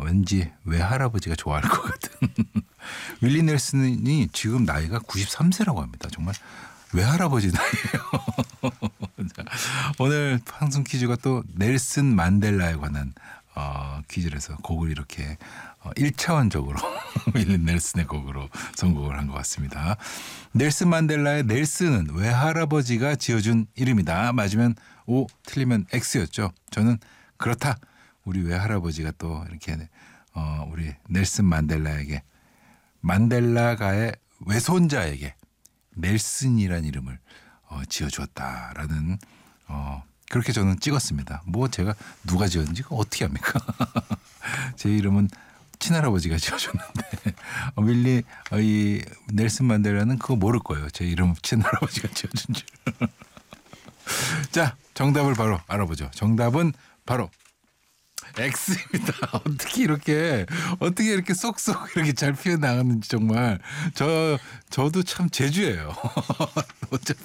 왠지 외할아버지가 좋아할 것 같은 윌리 넬슨이 지금 나이가 93세라고 합니다. 정말 외할아버지 나이예요. 오늘 방송 퀴즈가 또 넬슨 만델라에 관한 퀴즈라서 곡을 이렇게 1차원적으로 윌리 넬슨의 곡으로 선곡을 한 것 같습니다. 넬슨 만델라의 넬슨은 외할아버지가 지어준 이름이다. 맞으면 O, 틀리면 X였죠. 저는 그렇다. 우리 외할아버지가 또 이렇게 우리 넬슨 만델라에게 만델라가의 외손자에게 넬슨이라는 이름을 지어주었다라는 그렇게 저는 찍었습니다. 뭐 제가 누가 지었는지 어떻게 합니까? 제 이름은 친할아버지가 지어줬는데 이 넬슨 만델라는 그거 모를 거예요. 제 이름 친할아버지가 지어준 줄. 자, 정답을 바로 알아보죠. 정답은 바로 X입니다. 어떻게 이렇게 쏙쏙 이렇게 잘 피어 나갔는지 정말 저도 참 재주예요. 어차피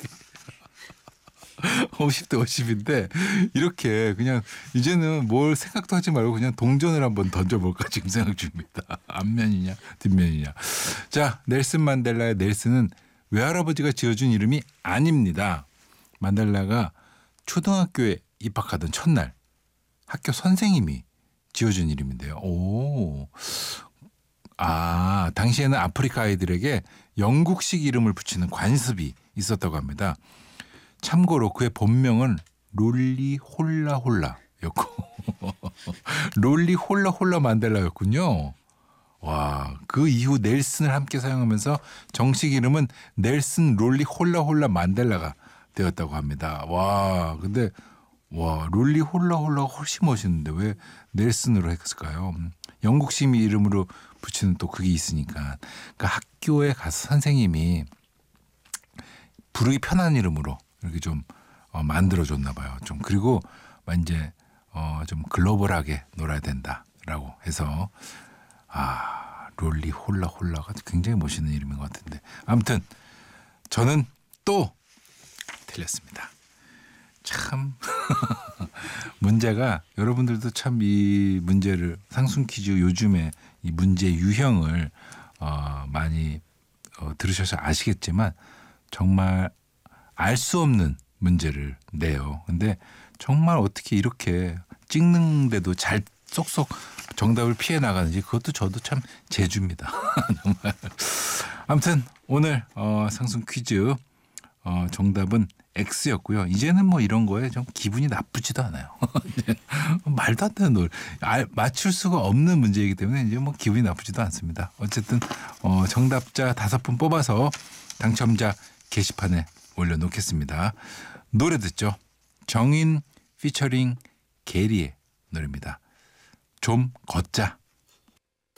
50대 50인데 이렇게 그냥 이제는 뭘 생각도 하지 말고 그냥 동전을 한번 던져볼까 지금 생각 중입니다. 앞면이냐 뒷면이냐. 자, 넬슨 만델라의 넬슨은 외할아버지가 지어준 이름이 아닙니다. 만델라가 초등학교에 입학하던 첫날 학교 선생님이 지어준 이름인데요. 당시에는 아프리카 아이들에게 영국식 이름을 붙이는 관습이 있었다고 합니다. 참고로 그의 본명은 롤리 홀라홀라였고 롤리 홀라홀라 만델라였군요. 와, 그 이후 넬슨을 함께 사용하면서 정식 이름은 넬슨 롤리 홀라홀라 만델라가 되었다고 합니다. 근데 롤리 홀라홀라가 훨씬 멋있는데 왜 넬슨으로 했을까요? 영국식 이름으로 붙이는 또 그게 있으니까. 그러니까 학교에 가서 선생님이 부르기 편한 이름으로 이렇게 좀 만들어줬나 봐요. 좀 그리고 이제 좀 글로벌하게 놀아야 된다라고 해서 롤리 홀라홀라가 굉장히 멋있는 이름인 것 같은데 아무튼 저는 또 틀렸습니다. 참 문제가 여러분들도 참 이 문제를 상순 퀴즈 요즘에 이 문제 유형을 많이 들으셔서 아시겠지만 정말 알 수 없는 문제를 내요. 근데 정말 어떻게 이렇게 찍는데도 잘 쏙쏙 정답을 피해 나가는지 그것도 저도 참 재주입니다. 정말. 아무튼 오늘 상순 퀴즈 정답은 X였고요. 이제는 뭐 이런 거에 좀 기분이 나쁘지도 않아요. 말도 안 되는 노래. 맞출 수가 없는 문제이기 때문에 이제 뭐 기분이 나쁘지도 않습니다. 어쨌든 정답자 5분 뽑아서 당첨자 게시판에 올려놓겠습니다. 노래 듣죠. 정인 피처링 게리의 노래입니다. 좀 걷자.